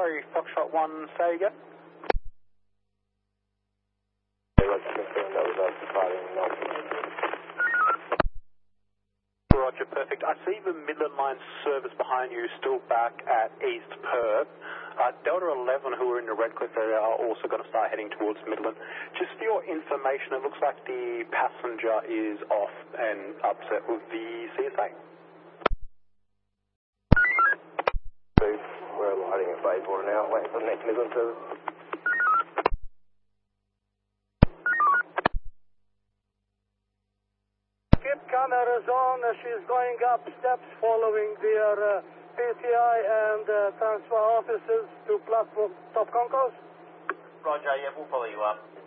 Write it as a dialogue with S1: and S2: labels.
S1: Sorry, Foxtrot 1, say again. Roger, perfect. I see the Midland Line service behind you still back at East Perth. Delta 11, who are in the Redcliffe area, are also going to start heading towards Midland. Just for your information, it looks like the passenger is off and upset with the CSA.
S2: We're alighting at Bayswater now, waiting for the next Midland service.
S3: Keep cameras on. She's going up steps following their PTI and transfer officers to platform top concourse.
S2: Roger, yeah, we'll follow you up.